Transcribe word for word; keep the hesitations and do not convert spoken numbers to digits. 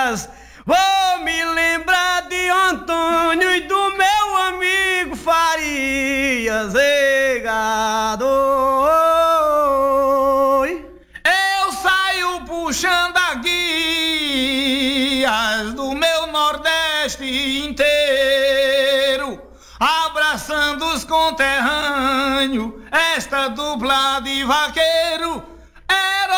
Farias. Vou me lembrar de Antônio e do meu amigo Farias, ei, gado. Eu saio puxando a guias do meu Nordeste inteiro, abraçando os conterrâneos, esta dupla de vaqueiro.